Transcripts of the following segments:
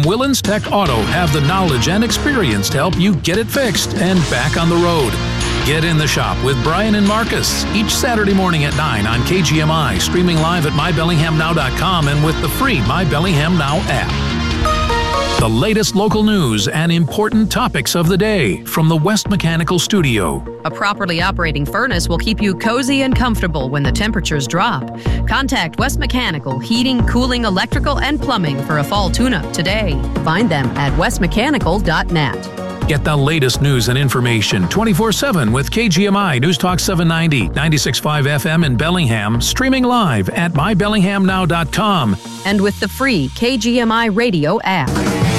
Willens Tech Auto have the knowledge and experience to help you get it fixed and back on the road. Get in the shop with Brian and Marcus each Saturday morning at 9 on KGMI, streaming live at MyBellinghamNow.com and with the free My Bellingham Now app. The latest local news and important topics of the day from the West Mechanical Studio. A properly operating furnace will keep you cozy and comfortable when the temperatures drop. Contact West Mechanical Heating, Cooling, Electrical, and Plumbing for a fall tune-up today. Find them at westmechanical.net. Get the latest news and information 24/7 with KGMI News Talk 790, 96.5 FM in Bellingham, streaming live at MyBellinghamNow.com. And with the free KGMI radio app.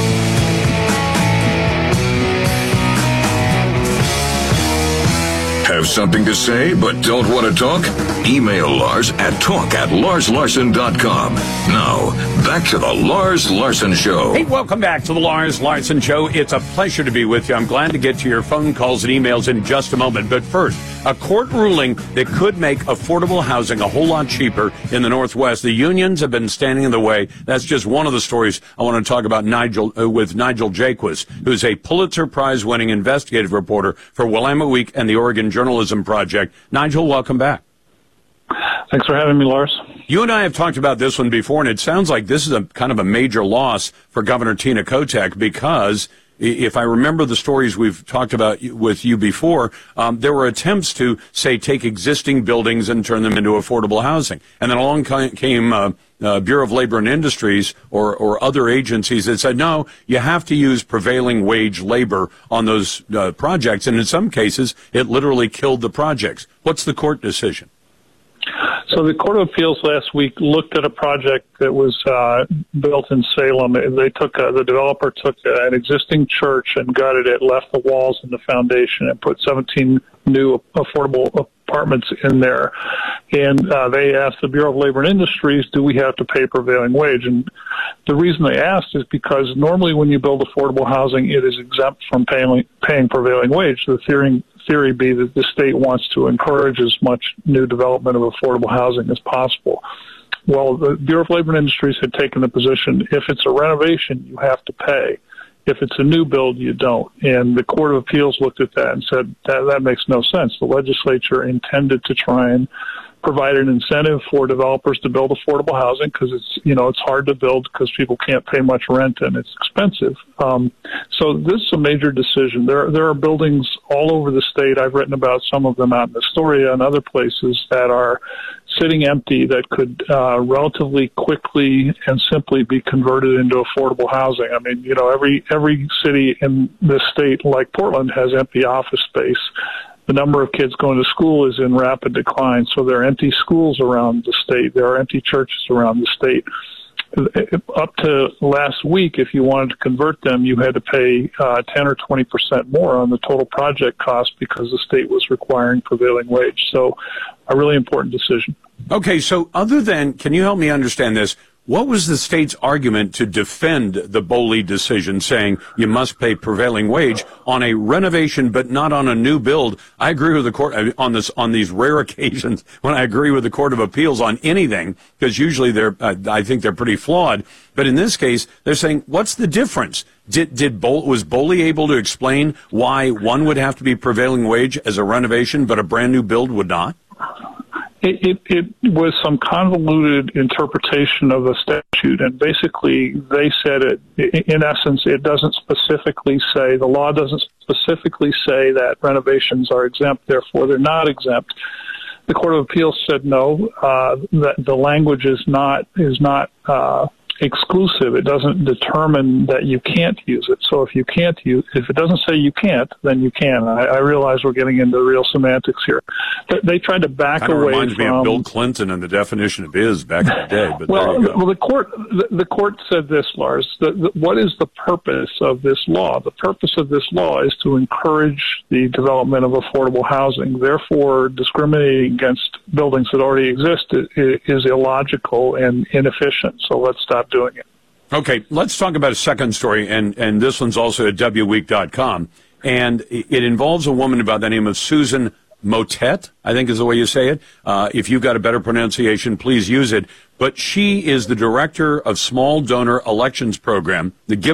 Have something to say but don't want to talk? Email Lars at talk@LarsLarson.com. Now, back to the Lars Larson Show. Hey, welcome back to the Lars Larson Show. It's a pleasure to be with you. I'm glad to get to your phone calls and emails in just a moment. But first, a court ruling that could make affordable housing a whole lot cheaper in the Northwest. The unions have been standing in the way. That's just one of the stories I want to talk about with Nigel Jaquiss, who's a Pulitzer Prize-winning investigative reporter for Willamette Week and the Oregon Journalism Project. Nigel, welcome back. Thanks for having me, Lars. You and I have talked about this one before, and it sounds like this is a kind of a major loss for Governor Tina Kotek because if I remember the stories we've talked about with you before, there were attempts to, say, take existing buildings and turn them into affordable housing. And then along came Bureau of Labor and Industries or other agencies that said, no, you have to use prevailing wage labor on those projects. And in some cases, it literally killed the projects. What's the court decision? So the Court of Appeals last week looked at a project that was built in Salem. They took the developer took an existing church and gutted it, left the walls and the foundation, and put 17 new affordable apartments in there. And they asked the Bureau of Labor and Industries, do we have to pay prevailing wage? And the reason they asked is because normally when you build affordable housing, it is exempt from paying prevailing wage. The theory be that the state wants to encourage as much new development of affordable housing as possible. Well, the Bureau of Labor and Industries had taken the position, if it's a renovation, you have to pay. If it's a new build, you don't. And the Court of Appeals looked at that and said that makes no sense. The legislature intended to try and provide an incentive for developers to build affordable housing because it's hard to build because people can't pay much rent and it's expensive. So this is a major decision. There are buildings all over the state. I've written about some of them out in Astoria and other places that are sitting empty that could relatively quickly and simply be converted into affordable housing. I mean, every city in this state, like Portland, has empty office space. The number of kids going to school is in rapid decline, so there are empty schools around the state. There are empty churches around the state. Up to last week, if you wanted to convert them, you had to pay 10 or 20% more on the total project cost because the state was requiring prevailing wage. So a really important decision. Okay, so can you help me understand this? What was the state's argument to defend the Boley decision, saying you must pay prevailing wage on a renovation but not on a new build? I agree with the court on these rare occasions when I agree with the Court of Appeals on anything, because usually I think they're pretty flawed. But in this case, they're saying, what's the difference? Was Boley able to explain why one would have to be prevailing wage as a renovation but a brand new build would not? It was some convoluted interpretation of the statute, and basically they said in essence, it doesn't specifically say, the law doesn't specifically say that renovations are exempt, therefore they're not exempt. The Court of Appeals said no, that the language is not exclusive. It doesn't determine that you can't use it. So if it doesn't say you can't, then you can. I realize we're getting into real semantics here. They tried to back away from... Kind of reminds me of Bill Clinton and the definition of is back in the day. But there you go. Well, the court said this, Lars. What is the purpose of this law? The purpose of this law is to encourage the development of affordable housing. Therefore, discriminating against buildings that already exist is illogical and inefficient. So let's stop doing it. Okay, let's talk about a second story, and this one's also at wweek.com, and it involves a woman by the name of Susan Motet, I think is the way you say it. If you've got a better pronunciation, please use it. But she is the director of Small Donor Elections Program, the